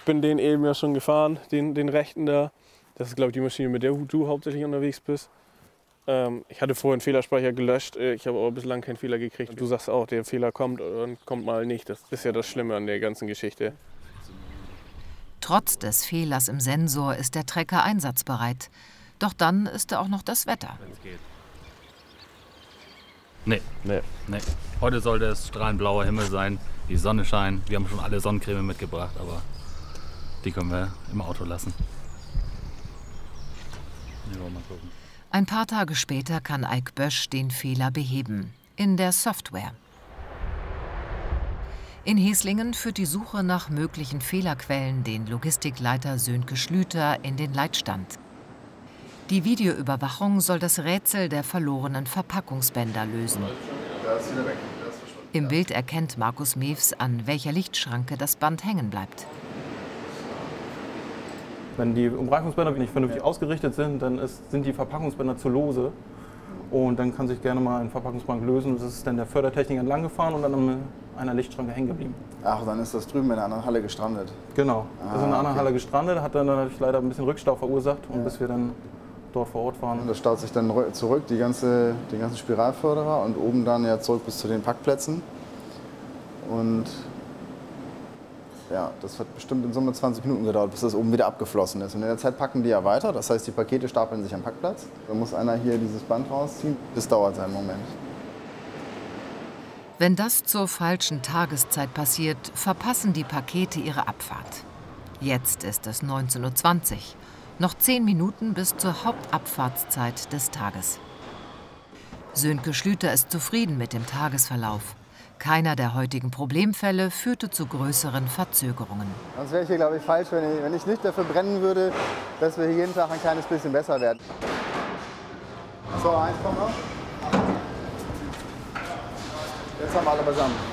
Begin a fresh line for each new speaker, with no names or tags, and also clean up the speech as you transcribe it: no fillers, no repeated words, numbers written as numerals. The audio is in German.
Ich bin den eben ja schon gefahren, den rechten da. Das ist, glaube ich, die Maschine, mit der du hauptsächlich unterwegs bist. Ich hatte vorhin den Fehlerspeicher gelöscht, ich habe aber bislang keinen Fehler gekriegt. Du sagst auch, der Fehler kommt und kommt mal nicht. Das ist ja das Schlimme an der ganzen Geschichte.
Trotz des Fehlers im Sensor ist der Trecker einsatzbereit. Doch dann ist da auch noch das Wetter.
Nee. Heute sollte es strahlend blauer Himmel sein, die Sonne scheint. Wir haben schon alle Sonnencreme mitgebracht, aber die können wir im Auto lassen. Mal gucken.
Ein paar Tage später kann Eik Bösch den Fehler beheben. In der Software. In Heslingen führt die Suche nach möglichen Fehlerquellen den Logistikleiter Sönke Schlüter in den Leitstand. Die Videoüberwachung soll das Rätsel der verlorenen Verpackungsbänder lösen. Im Bild erkennt Markus Mews, an welcher Lichtschranke das Band hängen bleibt.
Wenn die Umreichungsbänder nicht vernünftig ausgerichtet sind, dann sind die Verpackungsbänder zu lose. Und dann kann sich gerne mal ein Verpackungsband lösen. Das ist dann der Fördertechnik entlang gefahren und dann an einer Lichtschranke hängen geblieben.
Ach, dann ist das drüben in einer anderen Halle gestrandet?
Genau, das ist in einer anderen Halle gestrandet, hat dann natürlich leider ein bisschen Rückstau verursacht. Und bis wir dann dort vor Ort waren.
Das staut sich dann zurück, den ganzen Spiralförderer und oben dann ja zurück bis zu den Packplätzen. Und ja, das hat bestimmt in Summe 20 Minuten gedauert, bis das oben wieder abgeflossen ist. Und in der Zeit packen die ja weiter, das heißt, die Pakete stapeln sich am Packplatz. Da muss einer hier dieses Band rausziehen. Das dauert seinen Moment.
Wenn das zur falschen Tageszeit passiert, verpassen die Pakete ihre Abfahrt. Jetzt ist es 19:20 Uhr. Noch 10 Minuten bis zur Hauptabfahrtszeit des Tages. Sönke Schlüter ist zufrieden mit dem Tagesverlauf. Keiner der heutigen Problemfälle führte zu größeren Verzögerungen.
Sonst wäre ich hier, glaube ich, falsch, wenn ich nicht dafür brennen würde, dass wir hier jeden Tag ein kleines bisschen besser werden. So, eins kommt noch. Jetzt haben wir alle beisammen.